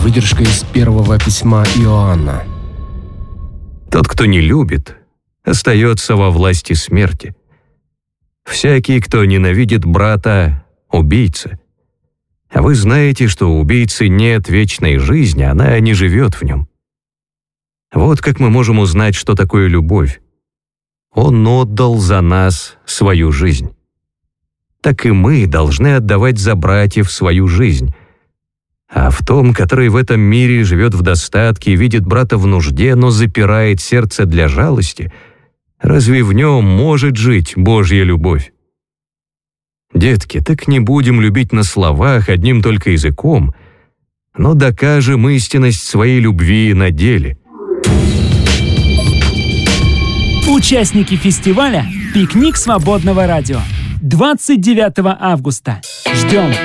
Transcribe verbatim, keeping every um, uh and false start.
Выдержка из первого письма Иоанна. Тот, кто не любит, остается во власти смерти. Всякий, кто ненавидит брата, — убийца. А вы знаете, что у убийцы нет вечной жизни, она не живет в нем. Вот как мы можем узнать, что такое любовь. Он отдал за нас свою жизнь. Так и мы должны отдавать за братьев свою жизнь. А в том, который в этом мире живет в достатке и видит брата в нужде, но запирает сердце для жалости, разве в нем может жить Божья любовь? Детки, так не будем любить на словах, одним только языком, но докажем истинность своей любви на деле. Участники фестиваля «Пикник свободного радио». двадцать девятого августа. Ждем!